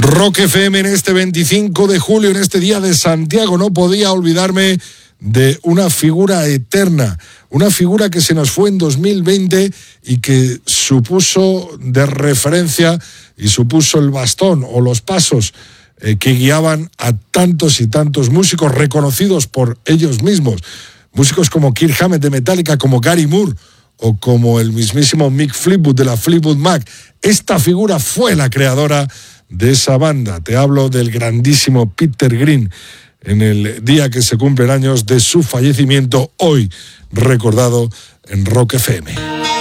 Rock FM en este 25 de julio, en este día de Santiago, no podía olvidarme de una figura eterna, una figura que se nos fue en 2020 y que supuso de referencia y supuso el bastón o los pasos que guiaban a tantos y tantos músicos reconocidos por ellos mismos. Músicos como Kirk Hammett de Metallica, como Gary Moore o como el mismísimo Mick Fleetwood de la Fleetwood Mac. Esta figura fue la creadora de esa banda. Te hablo del grandísimo Peter Green, en el día que se cumplen años de su fallecimiento, hoy recordado en Rock FM.